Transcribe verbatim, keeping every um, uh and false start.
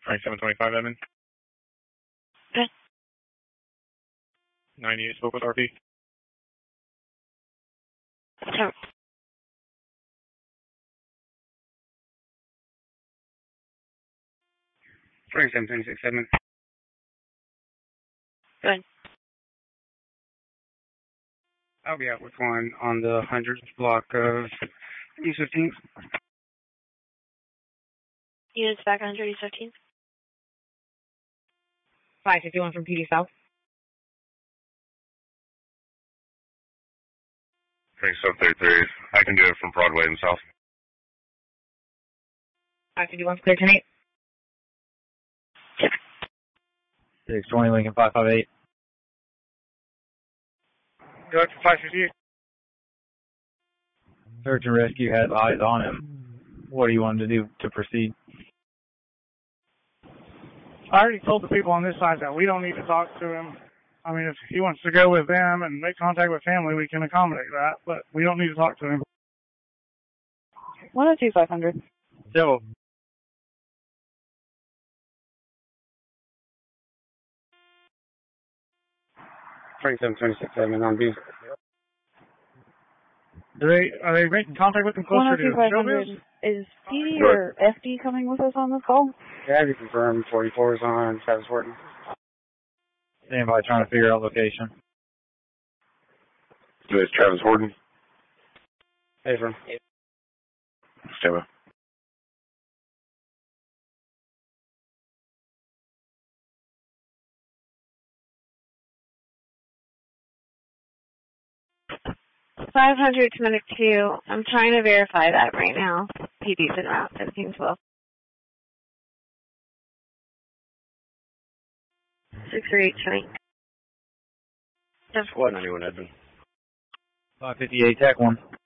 Frank seven twenty-five, Edmund. Okay. ninety-eight spoke with R P. So, Frank seven twenty-six, Edmund. good. I'll be out with one on the hundredth block of East fifteenth. Units back one hundred East fifteenth. five fifty-one from P D South. Frank seven thirty-three. I can do it from Broadway and South. five fifty-one clear ten eight. six twenty Lincoln five five eight. Go up to five fifty-eight. Search and rescue has eyes on him. What do you want to do to proceed? I already told the people on this side that we don't need to talk to him. I mean, if he wants to go with them and make contact with family, we can accommodate that, but we don't need to talk to him. one oh two five hundred. Civil. Frank seven twenty-six, Edmund on B. Do they, are they making contact with him closer to Showbiz? Is P D or F D coming with us on this call? Yeah, you confirmed forty-four is on Travis Horton. Anybody trying to figure out location? This is Travis Horton. Hey, from. Stand by. five hundred to Medic two. I'm trying to verify that right now. P D's in route fifteen twelve. six three eight twenty. Squad ninety-one, Edmund. five fifty-eight, Tech one.